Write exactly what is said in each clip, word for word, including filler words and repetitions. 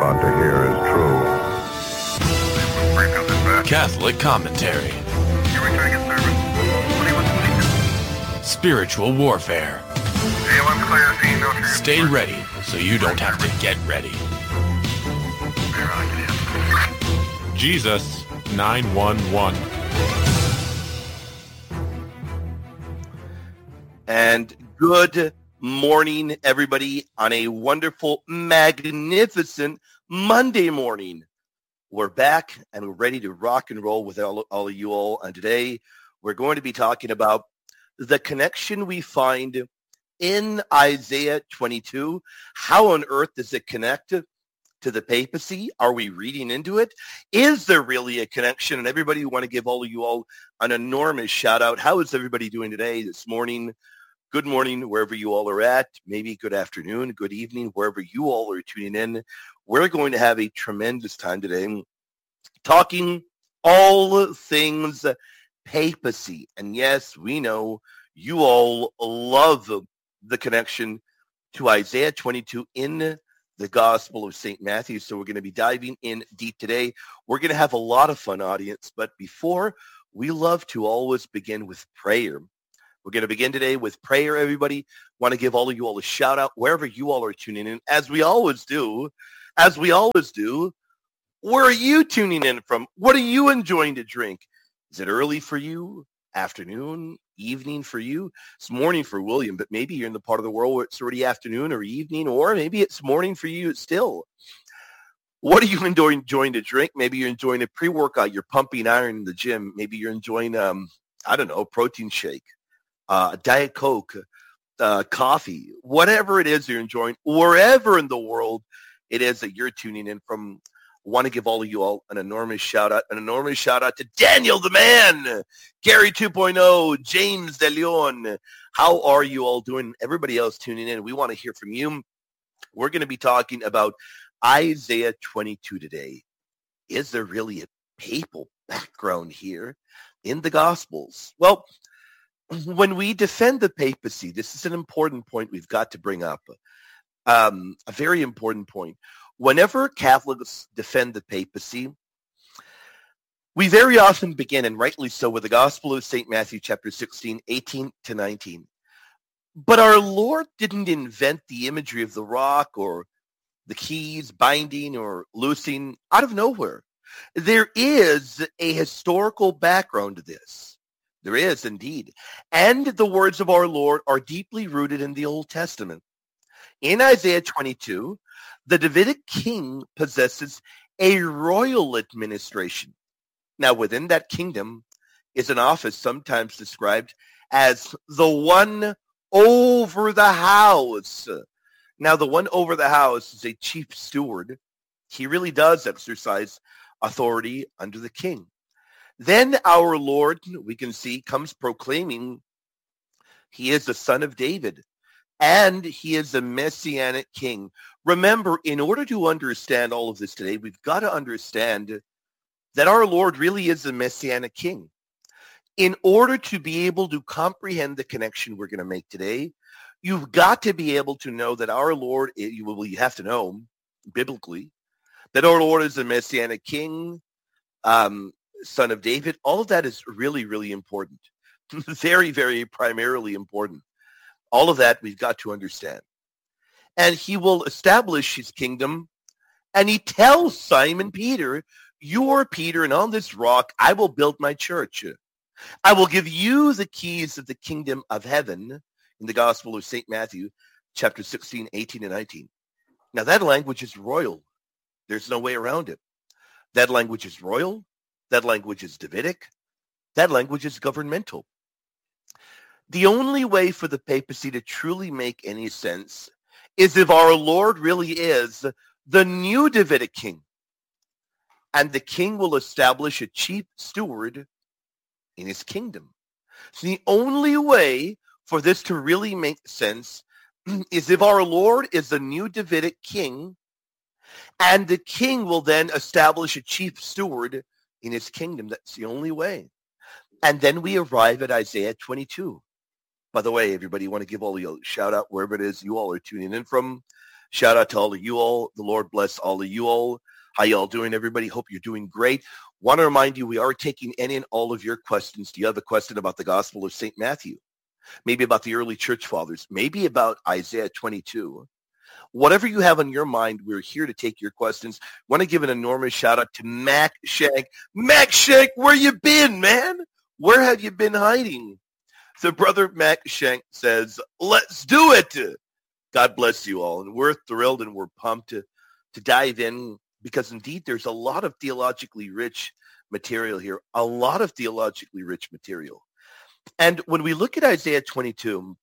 about to hear is true. Catholic commentary. Spiritual warfare. Stay ready so you don't have to get ready. Jesus nine one one. And good morning, everybody, on a wonderful, magnificent Monday morning. We're back and we're ready to rock and roll with all, all of you all. And today we're going to be talking about the connection we find in Isaiah twenty-two. How on earth does it connect to the papacy? Are we reading into it? Is there really a connection? And everybody, want to give all of you all an enormous shout out. How is everybody doing today, this morning? Good morning, wherever you all are at. Maybe good afternoon, good evening, wherever you all are tuning in. We're going to have a tremendous time today talking all things papacy. And yes, we know you all love the connection to Isaiah twenty-two in the Gospel of Saint Matthew. So we're going to be diving in deep today. We're going to have a lot of fun, audience. But before, we love to always begin with prayer. We're going to begin today with prayer, everybody. Want to give all of you all a shout out wherever you all are tuning in. As we always do, as we always do, where are you tuning in from? What are you enjoying to drink? Is it early for you? Afternoon? Evening for you? It's morning for William, but maybe you're in the part of the world where it's already afternoon or evening, or maybe it's morning for you still. What are you enjoying, enjoying to drink? Maybe you're enjoying a pre-workout. You're pumping iron in the gym. Maybe you're enjoying, um, I don't know, a protein shake. Uh, Diet Coke, uh, coffee, whatever it is you're enjoying, wherever in the world it is that you're tuning in from. I want to give all of you all an enormous shout out, an enormous shout out to Daniel the Man, Gary two point oh, James De Leon. How are you all doing? Everybody else tuning in, we want to hear from you. We're going to be talking about Isaiah twenty-two today. Is there really a papal background here in the Gospels? Well, when we defend the papacy, this is an important point we've got to bring up, um, a very important point. Whenever Catholics defend the papacy, we very often begin, and rightly so, with the Gospel of Saint Matthew, chapter sixteen, eighteen to nineteen. But our Lord didn't invent the imagery of the rock or the keys binding or loosing out of nowhere. There is a historical background to this. There is indeed. And the words of our Lord are deeply rooted in the Old Testament. In Isaiah twenty-two, the Davidic king possesses a royal administration. Now, within that kingdom is an office sometimes described as the one over the house. Now, the one over the house is a chief steward. He really does exercise authority under the king. Then our Lord, we can see, comes proclaiming he is the son of David and he is a messianic king. Remember, in order to understand all of this today, we've got to understand that our Lord really is a messianic king. In order to be able to comprehend the connection we're going to make today, you've got to be able to know that our Lord, you will you have to know biblically, that our Lord is a messianic king, um, son of David. All of that is really, really important. Very, very primarily important. All of that we've got to understand. And he will establish his kingdom. And he tells Simon Peter, you are Peter, and on this rock I will build my church. I will give you the keys of the kingdom of heaven in the Gospel of Saint Matthew, chapter sixteen, eighteen, and nineteen. Now that language is royal. There's no way around it. That language is royal. That language is Davidic. That language is governmental. The only way for the papacy to truly make any sense is if our Lord really is the new Davidic king. And the king will establish a chief steward in his kingdom. So the only way for this to really make sense is if our Lord is the new Davidic king, and the king will then establish a chief steward in his kingdom. That's the only way. And then we arrive at Isaiah twenty-two. By the way, everybody, want to give all you a shout out wherever it is you all are tuning in from. Shout out to all of you all. The Lord bless all of you all. How y'all doing, everybody? Hope you're doing great. Want to remind you, we are taking any and all of your questions. Do you have a question about the Gospel of Saint Matthew? Maybe about the early church fathers? Maybe about Isaiah twenty-two? Whatever you have on your mind, we're here to take your questions. Want to give an enormous shout out to Mac Shank. Mac Shank, where you been, man? Where have you been hiding? So brother Mac Shank says, let's do it. God bless you all. And we're thrilled and we're pumped to, to dive in because indeed there's a lot of theologically rich material here, a lot of theologically rich material. And when we look at Isaiah twenty-two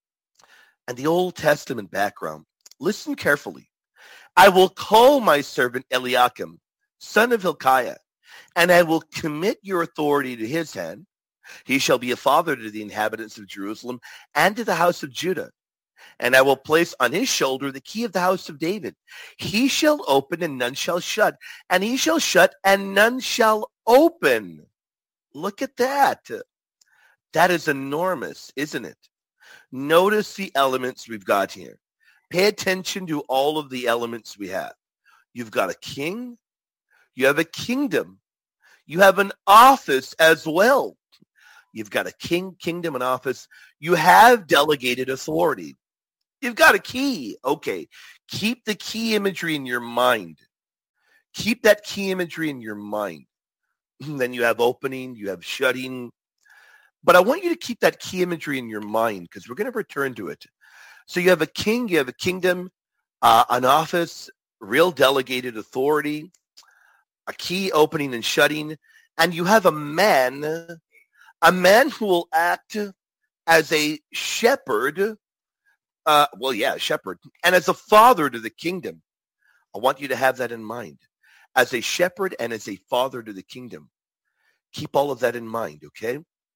and the Old Testament background, listen carefully. I will call my servant Eliakim, son of Hilkiah, and I will commit your authority to his hand. He shall be a father to the inhabitants of Jerusalem and to the house of Judah. And I will place on his shoulder the key of the house of David. He shall open and none shall shut, and he shall shut and none shall open. Look at that. That is enormous, isn't it? Notice the elements we've got here. Pay attention to all of the elements we have. You've got a king. You have a kingdom. You have an office as well. You've got a king, kingdom, and office. You have delegated authority. You've got a key. Okay. Keep the key imagery in your mind. Keep that key imagery in your mind. Then you have opening, you have shutting. But I want you to keep that key imagery in your mind because we're going to return to it. So you have a king, you have a kingdom, uh, an office, real delegated authority, a key opening and shutting, and you have a man, a man who will act as a shepherd, uh, well, yeah, shepherd, and as a father to the kingdom. I want you to have that in mind. As a shepherd and as a father to the kingdom. Keep all of that in mind, okay?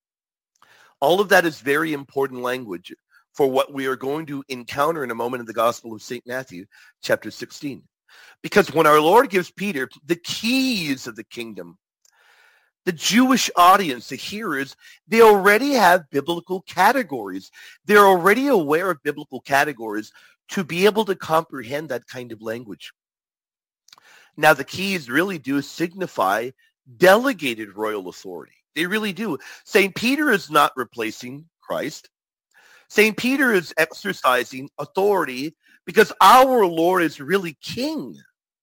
All of that is very important language for what we are going to encounter in a moment in the Gospel of Saint Matthew, chapter sixteen. Because when our Lord gives Peter the keys of the kingdom, the Jewish audience, the hearers, they already have biblical categories. They're already aware of biblical categories to be able to comprehend that kind of language. Now, the keys really do signify delegated royal authority. They really do. Saint Peter is not replacing Christ. Saint Peter is exercising authority because our Lord is really king.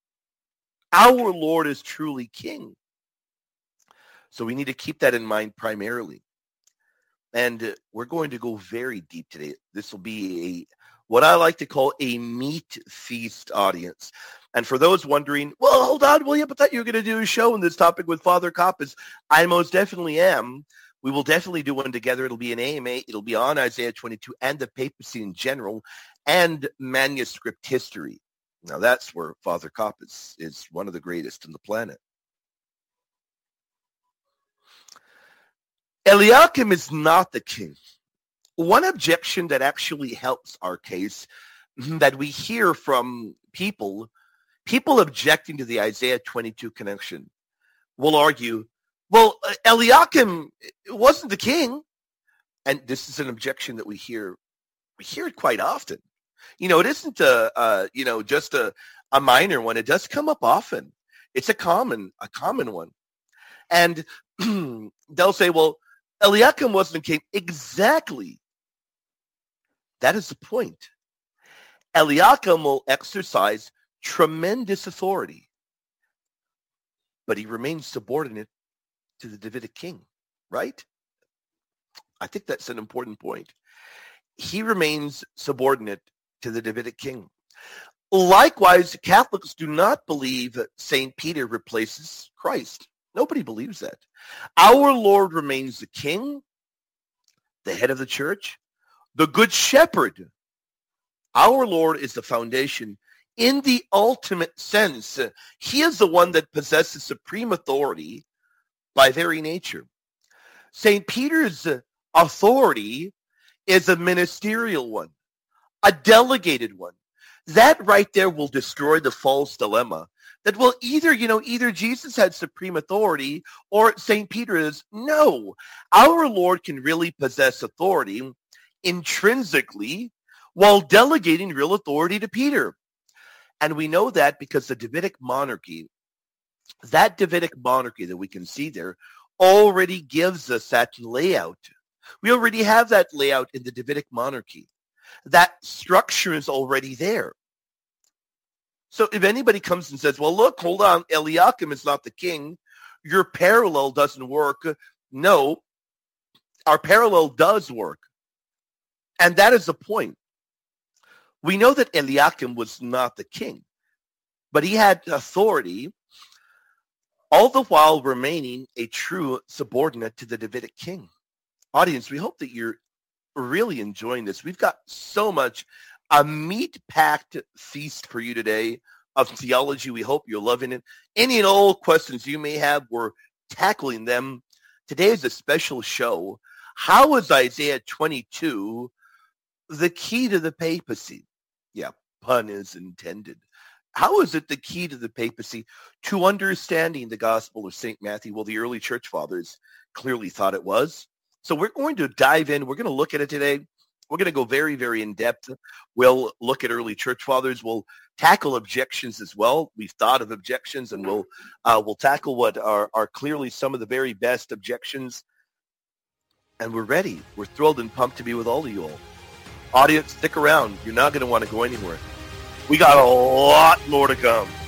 Our Lord is truly king. So we need to keep that in mind primarily. And uh, we're going to go very deep today. This will be a what I like to call a meat feast audience. And for those wondering, well, hold on, William, I thought you were going to do a show on this topic with Father Koppas. I most definitely am. We will definitely do one together. It'll be an A M A. It'll be on Isaiah twenty-two and the papacy in general and manuscript history. Now, that's where Father Koppas is one of the greatest on the planet. Eliakim is not the king. One objection that actually helps our case that we hear from people, people objecting to the Isaiah twenty-two connection, will argue, well, Eliakim wasn't the king. And this is an objection that we hear. We hear it quite often. You know, it isn't a, a you know, just a, a minor one. It does come up often. It's a common, a common one. And they'll say, well, Eliakim wasn't the king. Exactly. That is the point. Eliakim will exercise tremendous authority, but he remains subordinate to the Davidic king, right? I think that's an important point. He remains subordinate to the Davidic king. Likewise, Catholics do not believe that Saint Peter replaces Christ. Nobody believes that. Our Lord remains the king, the head of the church, the good shepherd. Our Lord is the foundation in the ultimate sense. He is the one that possesses supreme authority by very nature. Saint Peter's authority is a ministerial one, a delegated one. That right there will destroy the false dilemma that, well, either, you know, either Jesus had supreme authority or Saint Peter is. No, our Lord can really possess authority intrinsically while delegating real authority to Peter. And we know that because the Davidic monarchy, that Davidic monarchy that we can see there already gives us that layout. We already have that layout in the Davidic monarchy. That structure is already there. So if anybody comes and says, well, look, hold on, Eliakim is not the king, your parallel doesn't work. No, our parallel does work. And that is the point. We know that Eliakim was not the king, but he had authority, all the while remaining a true subordinate to the Davidic king. Audience, we hope that you're really enjoying this. We've got so much, a meat-packed feast for you today of theology. We hope you're loving it. Any and all questions you may have, we're tackling them. Today is a special show. How is Isaiah twenty-two the key to the papacy? Yeah, pun is intended. How is it the key to the papacy to understanding the Gospel of Saint Matthew? Well, the early church fathers clearly thought it was. So we're going to dive in. We're going to look at it today. We're going to go very, very in-depth. We'll look at early church fathers. We'll tackle objections as well. We've thought of objections, and we'll uh, we'll tackle what are, are clearly some of the very best objections. And we're ready. We're thrilled and pumped to be with all of you all. Audience, stick around. You're not going to want to go anywhere. We got a lot more to come.